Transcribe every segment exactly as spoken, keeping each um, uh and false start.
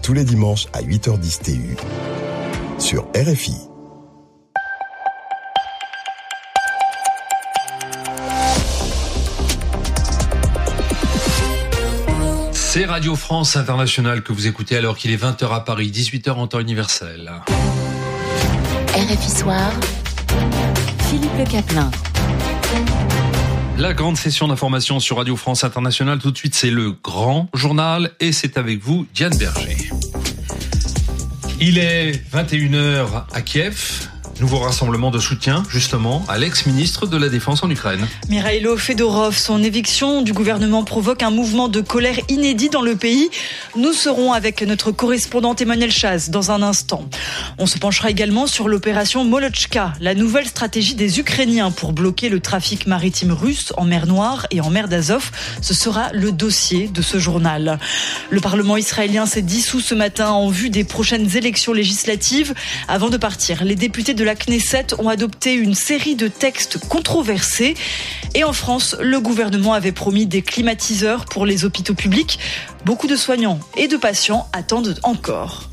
tous les dimanches à huit heures dix T U sur R F I. C'est Radio France Internationale que vous écoutez alors qu'il est vingt heures à Paris, dix-huit heures en temps universel. R F I Soir, Philippe Le Caplin. La grande session d'information sur Radio France Internationale, tout de suite c'est le grand journal et c'est avec vous Diane Berger. Il est vingt et une heures à Kiev. Nouveau rassemblement de soutien, justement, à l'ex-ministre de la Défense en Ukraine. Mikhailo Fedorov, son éviction du gouvernement provoque un mouvement de colère inédit dans le pays. Nous serons avec notre correspondante Emmanuel Chaz dans un instant. On se penchera également sur l'opération Molochka, la nouvelle stratégie des Ukrainiens pour bloquer le trafic maritime russe en mer Noire et en mer d'Azov. Ce sera le dossier de ce journal. Le Parlement israélien s'est dissous ce matin en vue des prochaines élections législatives. Avant de partir, les députés de la Knesset ont adopté une série de textes controversés. Et en France, le gouvernement avait promis des climatiseurs pour les hôpitaux publics. Beaucoup de soignants et de patients attendent encore.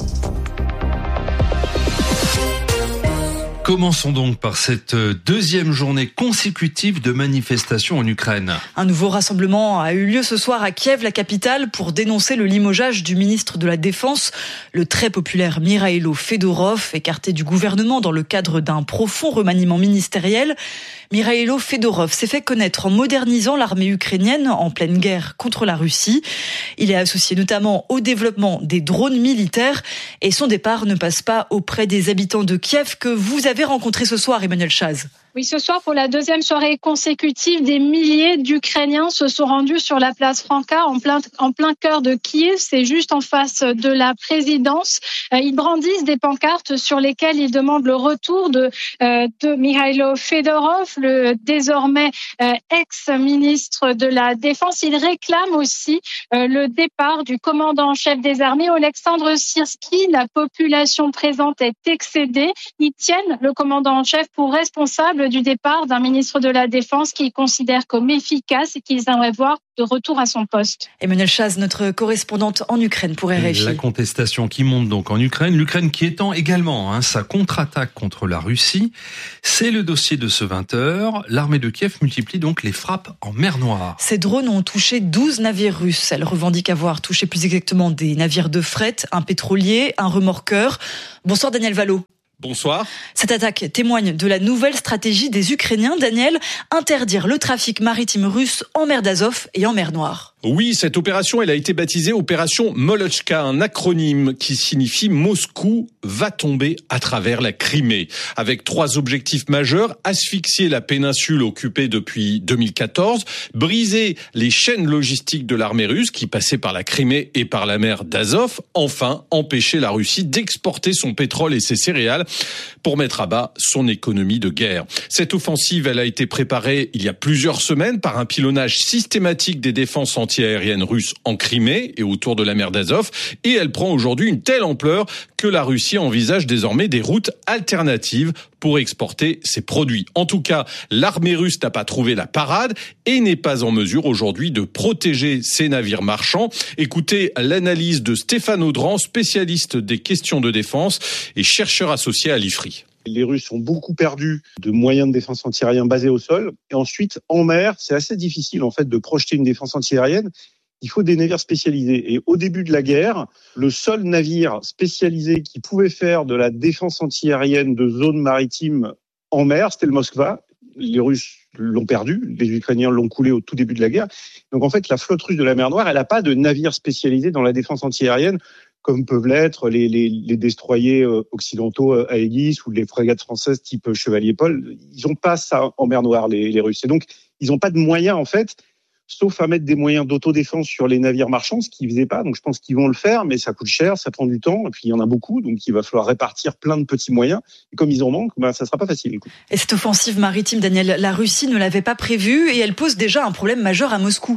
Commençons donc par cette deuxième journée consécutive de manifestations en Ukraine. Un nouveau rassemblement a eu lieu ce soir à Kiev, la capitale, pour dénoncer le limogeage du ministre de la Défense, le très populaire Mikhailo Fedorov, écarté du gouvernement dans le cadre d'un profond remaniement ministériel. Mikhailo Fedorov s'est fait connaître en modernisant l'armée ukrainienne en pleine guerre contre la Russie. Il est associé notamment au développement des drones militaires et son départ ne passe pas auprès des habitants de Kiev que vous avez rencontrés ce soir, Emmanuel Chaz. Oui, ce soir, pour la deuxième soirée consécutive, des milliers d'Ukrainiens se sont rendus sur la place Franka, en plein, en plein cœur de Kiev. C'est juste en face de la présidence. Ils brandissent des pancartes sur lesquelles ils demandent le retour de, euh, de Mikhailo Fedorov, le désormais euh, ex-ministre de la Défense. Ils réclament aussi euh, le départ du commandant en chef des armées, Oleksandr Syrski. La population présente est excédée. Ils tiennent le commandant en chef pour responsable du départ d'un ministre de la Défense qu'ils considèrent comme efficace et qu'ils aimeraient voir de retour à son poste. Emmanuel Chaz, notre correspondante en Ukraine pour R F I. La contestation qui monte donc en Ukraine, l'Ukraine qui étend également hein, sa contre-attaque contre la Russie. C'est le dossier de ce vingt heures. L'armée de Kiev multiplie donc les frappes en mer Noire. Ces drones ont touché douze navires russes. Elle revendique avoir touché plus exactement des navires de fret, un pétrolier, un remorqueur. Bonsoir Daniel Vallot. Bonsoir. Cette attaque témoigne de la nouvelle stratégie des Ukrainiens, Daniel, interdire le trafic maritime russe en mer d'Azov et en mer Noire. Oui, cette opération, elle a été baptisée opération Molochka, un acronyme qui signifie Moscou va tomber à travers la Crimée. Avec trois objectifs majeurs, asphyxier la péninsule occupée depuis deux mille quatorze, briser les chaînes logistiques de l'armée russe qui passaient par la Crimée et par la mer d'Azov, enfin empêcher la Russie d'exporter son pétrole et ses céréales pour mettre à bas son économie de guerre. Cette offensive, elle a été préparée il y a plusieurs semaines par un pilonnage systématique des défenses antiaériennes russes en Crimée et autour de la mer d'Azov, et elle prend aujourd'hui une telle ampleur que la Russie envisage désormais des routes alternatives pour exporter ses produits. En tout cas, l'armée russe n'a pas trouvé la parade et n'est pas en mesure aujourd'hui de protéger ses navires marchands. Écoutez l'analyse de Stéphane Audran, spécialiste des questions de défense et chercheur associé à l'I F R I. Les Russes ont beaucoup perdu de moyens de défense antiaérienne basés au sol. Et ensuite, en mer, c'est assez difficile en fait de projeter une défense antiaérienne. Il faut des navires spécialisés. Et au début de la guerre, le seul navire spécialisé qui pouvait faire de la défense antiaérienne de zones maritimes en mer, c'était le Moskva. Les Russes l'ont perdu, les Ukrainiens l'ont coulé au tout début de la guerre. Donc en fait, la flotte russe de la mer Noire, elle n'a pas de navire spécialisé dans la défense antiaérienne, comme peuvent l'être les, les, les destroyers occidentaux à Aegis ou les frégates françaises type Chevalier Paul. Ils n'ont pas ça en mer Noire, les, les Russes. Et donc, ils n'ont pas de moyens, en fait, sauf à mettre des moyens d'autodéfense sur les navires marchands, ce qu'ils ne faisaient pas. Donc, je pense qu'ils vont le faire, mais ça coûte cher, ça prend du temps, et puis il y en a beaucoup, donc il va falloir répartir plein de petits moyens. Et comme ils en manquent, ben, ça ne sera pas facile. Et cette offensive maritime, Daniel, la Russie ne l'avait pas prévue, et elle pose déjà un problème majeur à Moscou.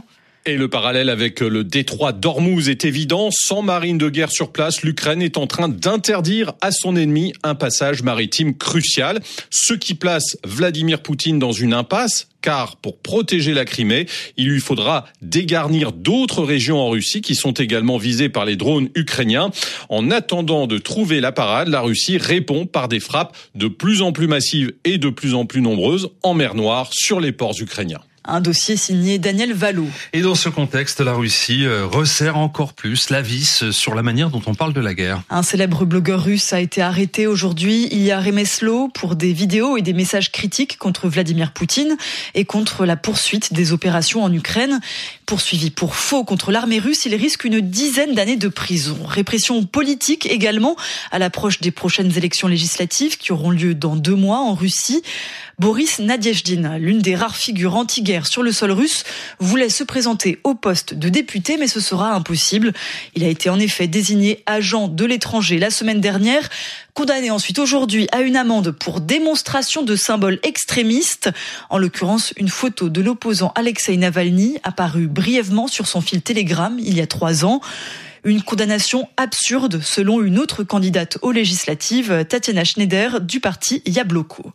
Et le parallèle avec le détroit d'Ormuz est évident. Sans marine de guerre sur place, l'Ukraine est en train d'interdire à son ennemi un passage maritime crucial. Ce qui place Vladimir Poutine dans une impasse, car pour protéger la Crimée, il lui faudra dégarnir d'autres régions en Russie qui sont également visées par les drones ukrainiens. En attendant de trouver la parade, la Russie répond par des frappes de plus en plus massives et de plus en plus nombreuses en mer Noire sur les ports ukrainiens. Un dossier signé Daniel Vallot. Et dans ce contexte, la Russie resserre encore plus la vis sur la manière dont on parle de la guerre. Un célèbre blogueur russe a été arrêté aujourd'hui. Il y a Remeslo pour des vidéos et des messages critiques contre Vladimir Poutine et contre la poursuite des opérations en Ukraine. Poursuivi pour faux contre l'armée russe, il risque une dizaine d'années de prison. Répression politique également à l'approche des prochaines élections législatives qui auront lieu dans deux mois en Russie. Boris Nadezhdin, l'une des rares figures anti-guerre sur le sol russe, voulait se présenter au poste de député, mais ce sera impossible. Il a été en effet désigné agent de l'étranger la semaine dernière, condamné ensuite aujourd'hui à une amende pour démonstration de symboles extrémistes. En l'occurrence, une photo de l'opposant Alexei Navalny apparue brièvement sur son fil Telegram il y a trois ans. Une condamnation absurde selon une autre candidate aux législatives, Tatiana Schneider du parti Yabloko.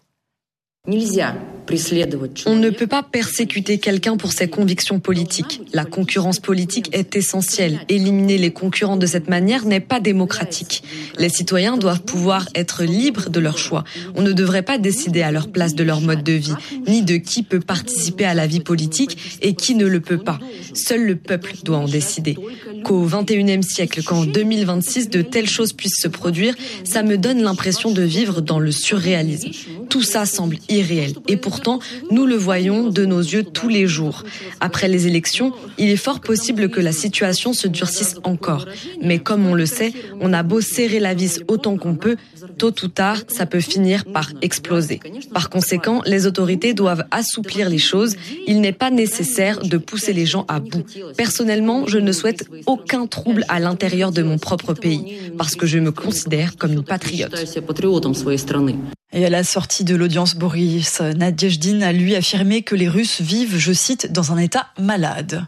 On ne peut pas persécuter quelqu'un pour ses convictions politiques. La concurrence politique est essentielle. Éliminer les concurrents de cette manière n'est pas démocratique. Les citoyens doivent pouvoir être libres de leur choix. On ne devrait pas décider à leur place de leur mode de vie, ni de qui peut participer à la vie politique et qui ne le peut pas. Seul le peuple doit en décider. Qu'au vingt et unième siècle, qu'en deux mille vingt-six, de telles choses puissent se produire, ça me donne l'impression de vivre dans le surréalisme. Tout ça semble irréel. Et pourtant, nous le voyons de nos yeux tous les jours. Après les élections, il est fort possible que la situation se durcisse encore. Mais comme on le sait, on a beau serrer la vis autant qu'on peut, tôt ou tard, ça peut finir par exploser. Par conséquent, les autorités doivent assouplir les choses. Il n'est pas nécessaire de pousser les gens à bout. Personnellement, je ne souhaite aucun trouble à l'intérieur de mon propre pays, parce que je me considère comme une patriote. Et à la sortie de l'audience, Boris Nadezhdin a lui affirmé que les Russes vivent, je cite, dans un état malade.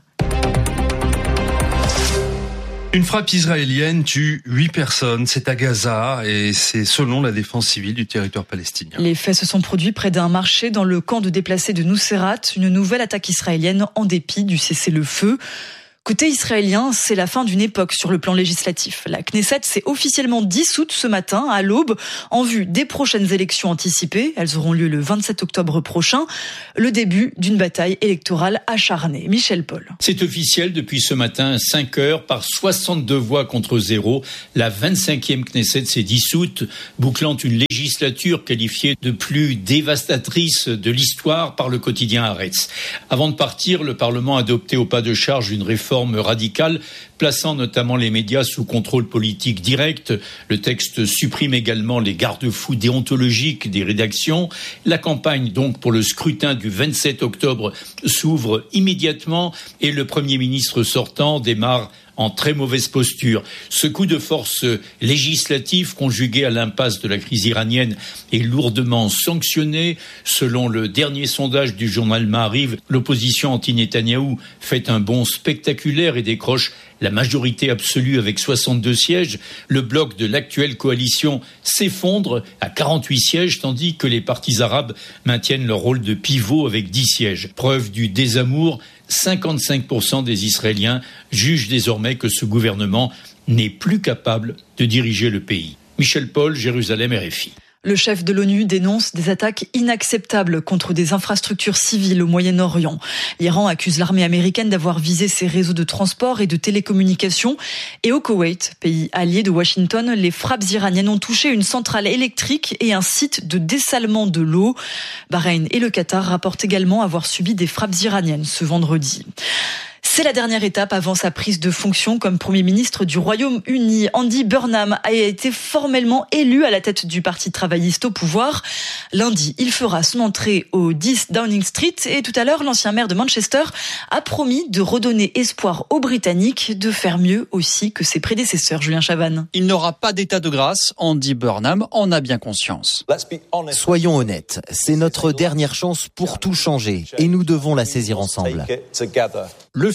Une frappe israélienne tue huit personnes. C'est à Gaza et c'est selon la défense civile du territoire palestinien. Les faits se sont produits près d'un marché dans le camp de déplacés de Nuseirat. Une nouvelle attaque israélienne en dépit du cessez-le-feu. Côté israélien, c'est la fin d'une époque sur le plan législatif. La Knesset s'est officiellement dissoute ce matin, à l'aube, en vue des prochaines élections anticipées. Elles auront lieu le vingt-sept octobre prochain. Le début d'une bataille électorale acharnée. Michel Paul. C'est officiel depuis ce matin, cinq heures, par soixante-deux voix contre zéro. La vingt-cinquième Knesset s'est dissoute, bouclant une législature qualifiée de plus dévastatrice de l'histoire par le quotidien Haaretz. Avant de partir, le Parlement a adopté au pas de charge une réforme radicale, plaçant notamment les médias sous contrôle politique direct. Le texte supprime également les garde-fous déontologiques des rédactions. La campagne donc pour le scrutin du vingt-sept octobre s'ouvre immédiatement et le Premier ministre sortant démarre en très mauvaise posture. Ce coup de force législatif conjugué à l'impasse de la crise iranienne est lourdement sanctionné. Selon le dernier sondage du journal Maariv, l'opposition anti-Netanyahou fait un bond spectaculaire et décroche la majorité absolue avec soixante-deux sièges. Le bloc de l'actuelle coalition s'effondre à quarante-huit sièges, tandis que les partis arabes maintiennent leur rôle de pivot avec dix sièges. Preuve du désamour, cinquante-cinq pour cent des Israéliens jugent désormais que ce gouvernement n'est plus capable de diriger le pays. Michel Paul, Jérusalem, R F I. Le chef de l'ONU dénonce des attaques inacceptables contre des infrastructures civiles au Moyen-Orient. L'Iran accuse l'armée américaine d'avoir visé ses réseaux de transport et de télécommunications. Et au Koweït, pays allié de Washington, les frappes iraniennes ont touché une centrale électrique et un site de dessalement de l'eau. Bahreïn et le Qatar rapportent également avoir subi des frappes iraniennes ce vendredi. C'est la dernière étape avant sa prise de fonction comme Premier ministre du Royaume-Uni. Andy Burnham a été formellement élu à la tête du Parti travailliste au pouvoir. Lundi, il fera son entrée au dix Downing Street et tout à l'heure, l'ancien maire de Manchester a promis de redonner espoir aux Britanniques de faire mieux aussi que ses prédécesseurs. Julien Chavannes. Il n'aura pas d'état de grâce. Andy Burnham en a bien conscience. Soyons honnêtes, c'est notre dernière chance pour tout changer et nous devons la saisir ensemble. Le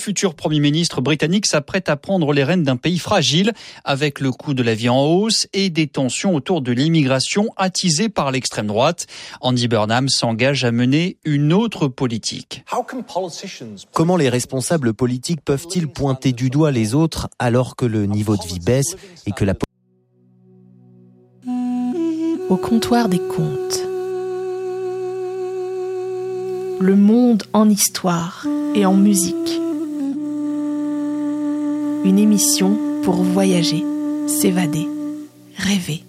futur Premier ministre britannique s'apprête à prendre les rênes d'un pays fragile, avec le coût de la vie en hausse et des tensions autour de l'immigration attisées par l'extrême droite. Andy Burnham s'engage à mener une autre politique. Comment les responsables politiques peuvent-ils pointer du doigt les autres alors que le niveau de vie baisse et que la... Au comptoir des contes. Le monde en histoire et en musique. Une émission pour voyager, s'évader, rêver.